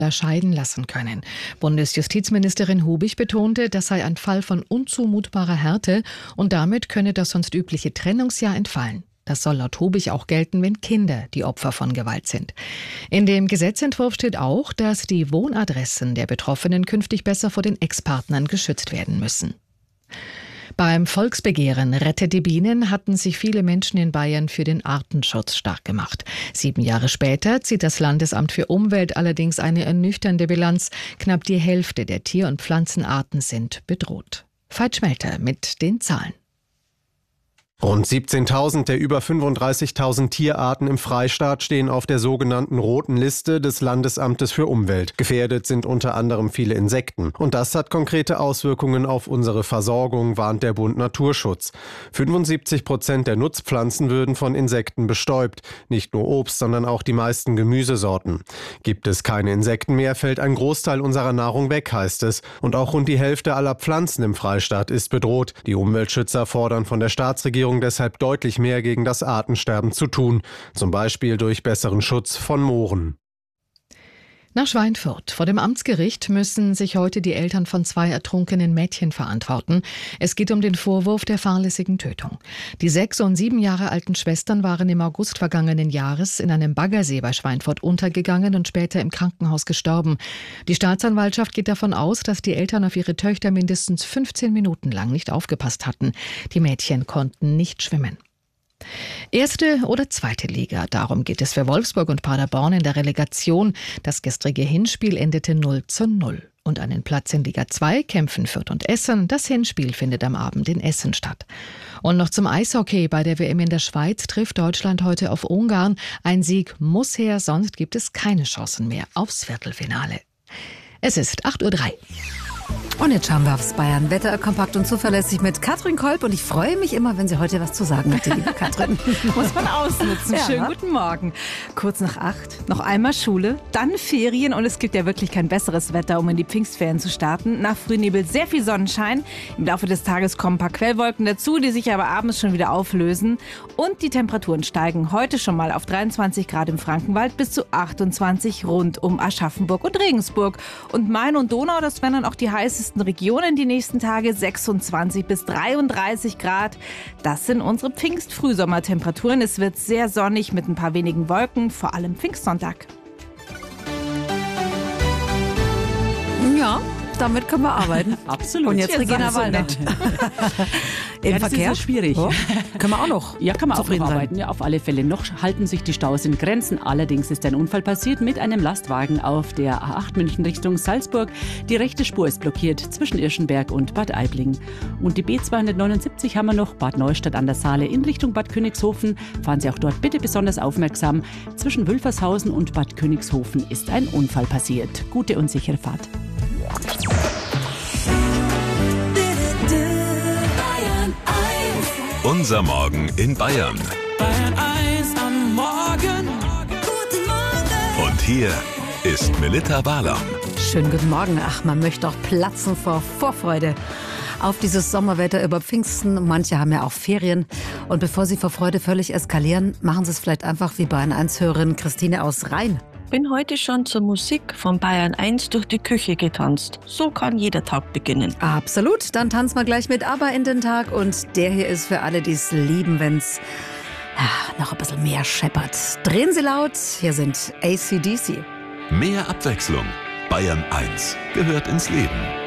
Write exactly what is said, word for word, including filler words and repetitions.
scheiden lassen können. Bundesjustizministerin Hubig betonte, das sei ein Fall von unzumutbarer Härte und damit könne das sonst übliche Trennungsjahr entfallen. Das soll laut Hubig auch gelten, wenn Kinder die Opfer von Gewalt sind. In dem Gesetzentwurf steht auch, dass die Wohnadressen der Betroffenen künftig besser vor den Ex-Partnern geschützt werden müssen. Beim Volksbegehren Rettet die Bienen hatten sich viele Menschen in Bayern für den Artenschutz stark gemacht. Sieben Jahre später zieht das Landesamt für Umwelt allerdings eine ernüchternde Bilanz. Knapp die Hälfte der Tier- und Pflanzenarten sind bedroht. Veit Schmelter mit den Zahlen. Rund siebzehntausend der über fünfunddreißigtausend Tierarten im Freistaat stehen auf der sogenannten roten Liste des Landesamtes für Umwelt. Gefährdet sind unter anderem viele Insekten. Und das hat konkrete Auswirkungen auf unsere Versorgung, warnt der Bund Naturschutz. fünfundsiebzig Prozent der Nutzpflanzen würden von Insekten bestäubt. Nicht nur Obst, sondern auch die meisten Gemüsesorten. Gibt es keine Insekten mehr, fällt ein Großteil unserer Nahrung weg, heißt es. Und auch rund die Hälfte aller Pflanzen im Freistaat ist bedroht. Die Umweltschützer fordern von der Staatsregierung deshalb deutlich mehr gegen das Artensterben zu tun, zum Beispiel durch besseren Schutz von Mooren. Nach Schweinfurt. Vor dem Amtsgericht müssen sich heute die Eltern von zwei ertrunkenen Mädchen verantworten. Es geht um den Vorwurf der fahrlässigen Tötung. Die sechs und sieben Jahre alten Schwestern waren im August vergangenen Jahres in einem Baggersee bei Schweinfurt untergegangen und später im Krankenhaus gestorben. Die Staatsanwaltschaft geht davon aus, dass die Eltern auf ihre Töchter mindestens fünfzehn Minuten lang nicht aufgepasst hatten. Die Mädchen konnten nicht schwimmen. Erste oder zweite Liga, darum geht es für Wolfsburg und Paderborn in der Relegation. Das gestrige Hinspiel endete null zu null. Und einen Platz in Liga zwei kämpfen Fürth und Essen. Das Hinspiel findet am Abend in Essen statt. Und noch zum Eishockey. Bei der W M in der Schweiz trifft Deutschland heute auf Ungarn. Ein Sieg muss her, sonst gibt es keine Chancen mehr aufs Viertelfinale. Es ist acht Uhr drei. Und jetzt schauen wir aufs Bayern. Wetter kompakt und zuverlässig mit Katrin Kolb. Und ich freue mich immer, wenn sie heute was zu sagen hat, die liebe Katrin. Muss man ausnutzen. Ja. Schönen guten Morgen. Kurz nach acht, noch einmal Schule, dann Ferien. Und es gibt ja wirklich kein besseres Wetter, um in die Pfingstferien zu starten. Nach Frühnebel sehr viel Sonnenschein. Im Laufe des Tages kommen ein paar Quellwolken dazu, die sich aber abends schon wieder auflösen. Und die Temperaturen steigen heute schon mal auf dreiundzwanzig Grad im Frankenwald bis zu achtundzwanzig rund um Aschaffenburg und Regensburg. Und Main und Donau, das wären dann auch die heißesten Regionen die nächsten Tage, sechsundzwanzig bis dreiunddreißig Grad. Das sind unsere Pfingst-Frühsommertemperaturen. Es wird sehr sonnig mit ein paar wenigen Wolken, vor allem Pfingstsonntag. Ja, damit können wir arbeiten. Absolut. Und jetzt Jetzt Regina sagst du Waldner. Im Ja, das Verkehr? ist ja schwierig. Oh, können wir auch noch Ja, kann man auch noch zufrieden sein. arbeiten. Ja, auf alle Fälle. Noch halten sich die Staus in Grenzen. Allerdings ist ein Unfall passiert mit einem Lastwagen auf der A acht München Richtung Salzburg. Die rechte Spur ist blockiert zwischen Irschenberg und Bad Aibling. Und die B zweihundertneunundsiebzig haben wir noch, Bad Neustadt an der Saale in Richtung Bad Königshofen. Fahren Sie auch dort bitte besonders aufmerksam. Zwischen Wülfershausen und Bad Königshofen ist ein Unfall passiert. Gute und sichere Fahrt. Unser Morgen in Bayern. Bayern eins am Morgen. Guten Morgen. Und hier ist Melitta Barlaum. Schönen guten Morgen. Ach, man möchte auch platzen vor Vorfreude auf dieses Sommerwetter über Pfingsten. Manche haben ja auch Ferien. Und bevor Sie vor Freude völlig eskalieren, machen Sie es vielleicht einfach wie Bayern eins-Hörerin Christine aus Rhein. Bin heute schon zur Musik von Bayern eins durch die Küche getanzt. So kann jeder Tag beginnen. Absolut, dann tanzen wir gleich mit ABBA in den Tag. Und der hier ist für alle, die es lieben, wenn es ja, noch ein bisschen mehr scheppert. Drehen Sie laut, hier sind A C D C. Mehr Abwechslung. Bayern eins gehört ins Leben.